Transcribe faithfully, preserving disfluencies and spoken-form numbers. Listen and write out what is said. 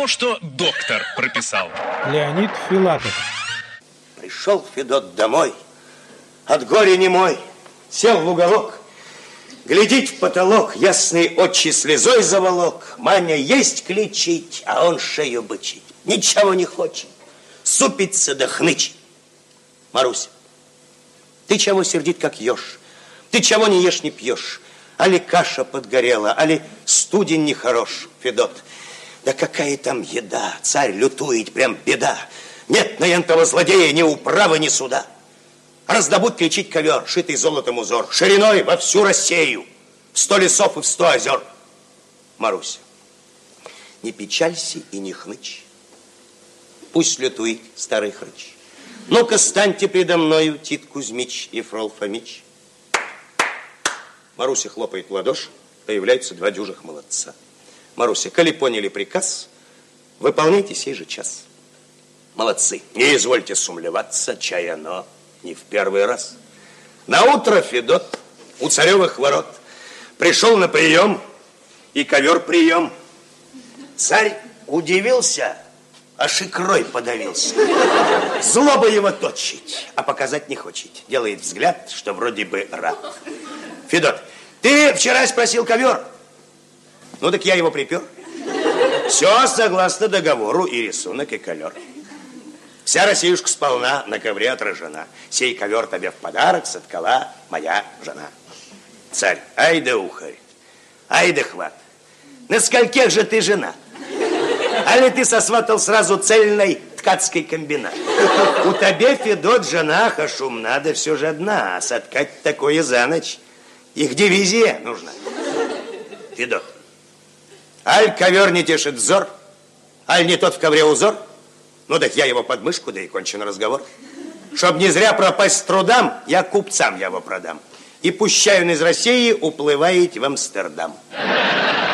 то, что доктор прописал. Леонид Филатов. Пришел Федот домой, от горя немой, сел в уголок, глядит в потолок, ясные очи слезой заволок. Маня есть кличить, а он шею бычить. Ничего не хочет, супится да хнычет. Маруся, ты чего сердит, как еж? Ты чего не ешь, не пьешь? Али каша подгорела, али студень нехорош, Федот. Да какая там еда, царь лютует, прям беда. Нет на янтого злодея ни управы, ни суда. Раздобудь кричить ковер, шитый золотом узор, шириной во всю Россию, в сто лесов и в сто озер. Маруся, не печалься и не хнычь. Пусть лютует старый хрыч. Ну-ка, станьте предо мною, Тит Кузьмич и Фрол Фомич. Маруся хлопает в ладоши, появляются два дюжих молодца. Маруся, коли поняли приказ, выполняйте сей же час. Молодцы, не извольте сумлеваться, чай оно не в первый раз. Наутро Федот у царевых ворот пришел на прием, и ковер прием. Царь удивился, аж икрой подавился. Злоба его точить, а показать не хочет. Делает взгляд, что вроде бы рад. Федот, ты вчера спросил ковер. Ну так я его припер. Все согласно договору, и рисунок, и колер. Вся Россиюшка сполна на ковре отражена. Сей ковер тебе в подарок соткала моя жена. Царь, ай да ухарь, ай да хват. На скольких же ты жена? Али ты сосватал сразу цельной ткацкий комбинат? У тебя, Федот, жена хашумна, да все же одна. А соткать такое за ночь, их дивизия нужна. Федот, аль ковер не тешит взор, аль не тот в ковре узор? Ну так я его под мышку, да и кончен разговор. Чтоб не зря пропасть с трудам, я купцам его продам. И пущай он из России уплывает в Амстердам.